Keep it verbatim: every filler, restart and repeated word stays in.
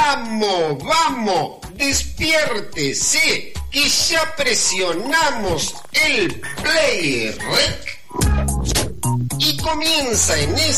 Vamos, vamos, despiértese, que ya presionamos el play rec y comienza en